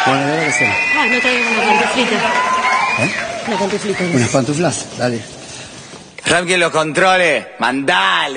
Bueno, ¿y ahora qué hacemos? Ah, no traigo una pantuflita. ¿Eh? Una pantuflita. Unas pantuflas, dale. ¿Saben quién los controle? Mandale.